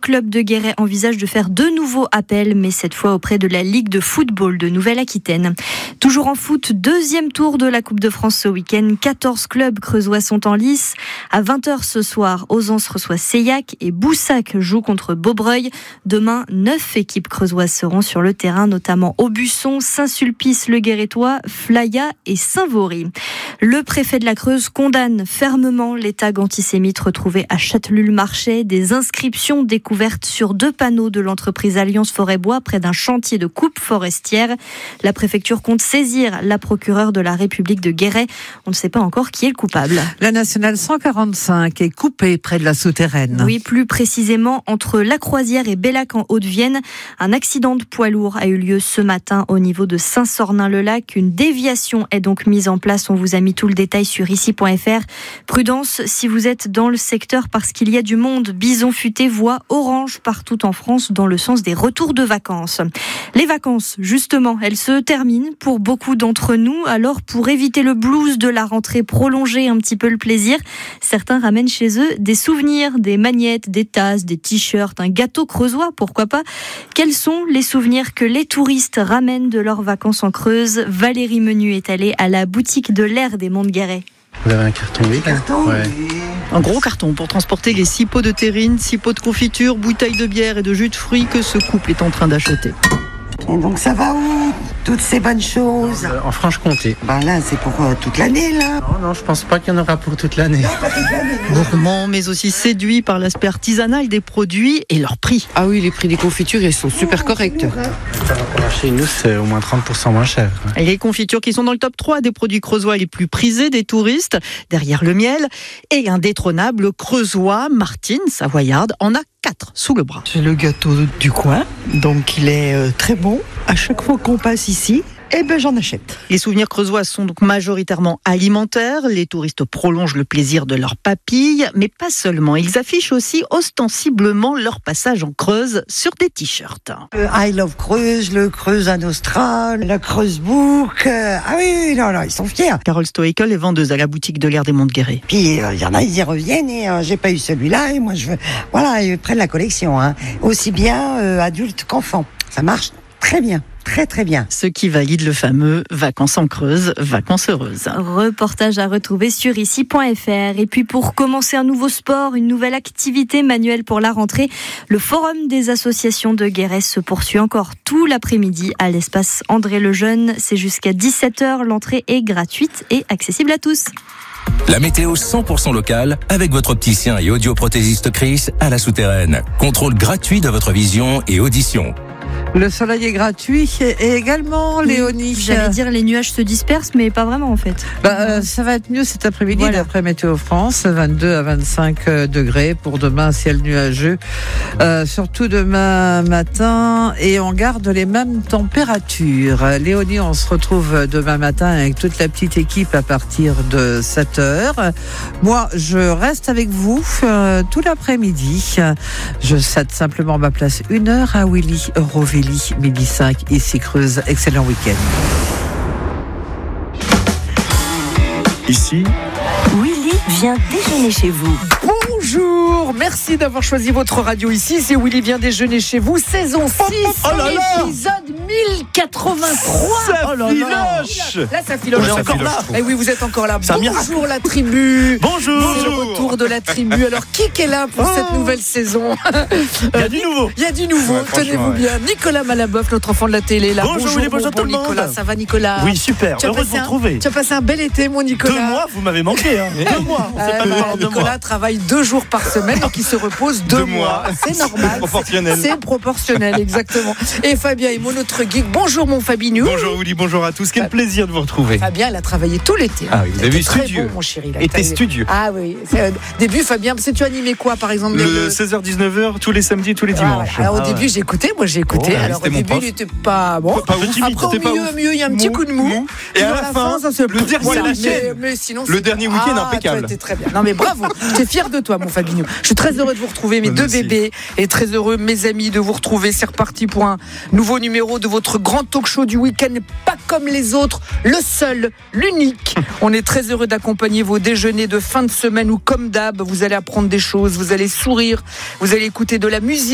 club de Guéret envisage de faire de nouveaux appels, mais cette fois auprès de la Ligue de football de Nouvelle-Aquitaine. Toujours en foot, deuxième tour de la Coupe de France ce week-end. 14 clubs creusois sont en lice. À 20h ce soir, Ozance reçoit Seillac et Boussac joue contre Beaubreuil. Demain, 9 équipes creusoises seront sur le terrain, notamment Aubusson, Saint-Sulpice-le-Guérétois, Flaya et Saint-Vaury. Le préfet de la Creuse condamne fermement les tags antisémites retrouvés à Châtellul-Marchais, des inscriptions découvertes sur 2 panneaux de l'entreprise Alliance Forêt-Bois près d'un chantier de coupe forestière. La préfecture compte saisir la procureure de la République de Guéret. On ne sait pas encore qui est le coupable. La nationale 145 est coupée près de la Souterraine. Oui, plus précisément entre La Croisière et Bellac en Haute-Vienne. Un accident de poids lourd a eu lieu ce matin au niveau de Saint-Sornin-le-Lac. Une déviation est donc mise en place. On vous a mis tout le détail sur ici.fr. Prudence si vous êtes dans le secteur parce qu'il y a du monde. Bison futé voie orange partout en France dans le sens des retours de vacances. Les vacances, justement, elles se terminent pour beaucoup d'entre nous. Alors, pour éviter le blues de la rentrée, prolonger un petit peu le plaisir, certains ramènent chez eux des souvenirs, des magnettes, des tasses, des t-shirts, un gâteau creusois, pourquoi pas. Quels sont les souvenirs que les touristes ramènent de leurs vacances en Creuse? Valérie Menu est allée à la boutique de l'air des Monts de Guéret. Vous avez un carton? Oui. Ouais. Un gros carton pour transporter les 6 pots de terrine, 6 pots de confiture, bouteilles de bière et de jus de fruits que ce couple est en train d'acheter. Et donc ça va où, toutes ces bonnes choses? En Franche-Comté. Là, c'est pour toute l'année, là. Non, je pense pas qu'il y en aura pour toute l'année. Gourmand, mais aussi séduit par l'aspect artisanal des produits et leur prix. Ah oui, les prix des confitures, ils sont super corrects. Chez nous, c'est au moins 30% moins cher. Les confitures qui sont dans le top 3 des produits creusois les plus prisés des touristes, derrière le miel, et indétrônable creusois, Martine Savoyarde, en a 4 sous le bras. C'est le gâteau du coin, donc il est très bon. À chaque fois qu'on passe ici, j'en achète. Les souvenirs creusois sont donc majoritairement alimentaires. Les touristes prolongent le plaisir de leurs papilles, mais pas seulement. Ils affichent aussi ostensiblement leur passage en Creuse sur des t-shirts. Le I Love Creuse, le Creuse à Nostra, la Creuse Book. Ils sont fiers. Carole Stoekel est vendeuse à la boutique de l'air des Monts de Guéret. Puis il y en a, ils y reviennent et j'ai pas eu celui-là et moi je veux. Voilà, ils prennent la collection. Aussi bien adultes qu'enfants. Ça marche très bien. Très très bien. Ce qui valide le fameux vacances en Creuse, vacances heureuses. Reportage à retrouver sur ici.fr. Et puis pour commencer un nouveau sport, une nouvelle activité manuelle pour la rentrée, le forum des associations de Guéret se poursuit encore tout l'après-midi à l'espace André Lejeune. C'est jusqu'à 17h, l'entrée est gratuite et accessible à tous. La météo 100% locale avec votre opticien et audioprothésiste Chris à la Souterraine. Contrôle gratuit de votre vision et audition. Le soleil est gratuit et également, Léonie. J'allais dire les nuages se dispersent, mais pas vraiment en fait. Ça va être mieux cet après-midi d'après Météo France, 22 à 25 degrés pour demain, ciel nuageux, surtout demain matin, et on garde les mêmes températures. Léonie, on se retrouve demain matin avec toute la petite équipe à partir de 7h. Moi, je reste avec vous tout l'après-midi. Je cède simplement ma place 1 heure à Willy Rovelli, midi 5, ici Creuse. Excellent week-end. Ici, Willy vient déjeuner chez vous. Bonjour, merci d'avoir choisi votre radio ici. C'est Willy vient déjeuner chez vous, saison 6, épisode 1083. Ça filoche. Là, ça filoche. On est encore là. Eh oui, vous êtes encore là. C'est Bonjour la tribu. Bonjour. C'est le retour de la tribu. Alors, qui est là pour cette nouvelle saison? Il y a du nouveau. Il y a du nouveau, Ouais, tenez-vous bien. Nicolas Malaboeuf, notre enfant de la télé. Là. Bonjour, Willy, bonjour tout le monde. Nicolas, ça va Nicolas? Oui, super, heureux de vous retrouver. Tu as passé un bel été, mon Nicolas. 2 mois, vous m'avez manqué. 2 mois, on s'est pas vu pendant 2 mois. Nicolas travaille 2 jours par semaine, donc il se repose 2 mois. C'est normal. C'est proportionnel. C'est proportionnel, exactement. Et Fabien est notre geek. Bonjour mon Fabinou. Bonjour Willy, bonjour à tous. Quel plaisir de vous retrouver. Fabien, il a travaillé tout l'été. Ah oui, vous avez vu très studieux. bon, mon chéri. Était studieux. Ah oui. Début, Fabien, parce que tu animais quoi, par exemple? Le 16h-19h, tous les samedis, tous les dimanches. Alors au début, j'ai écouté. Moi, j'ai écouté. Oh, alors au début, il n'était pas bon. Pas timide, après, au milieu, il y a un petit coup de mou. Et à la fin, ça se le dernier week-end. Mais sinon, le dernier week-end impeccable. C'était très bien. Non, mais bravo. J'étais fier de toi, mon Fabinou. Je suis très heureux de vous retrouver, mes 2 bébés. Et très heureux, mes amis, de vous retrouver. C'est reparti pour un nouveau numéro de votre grand talk-show du week-end. Pas comme les autres, le seul, l'unique. On est très heureux d'accompagner vos déjeuners de fin de semaine où, comme d'hab, vous allez apprendre des choses, vous allez sourire, vous allez écouter de la musique.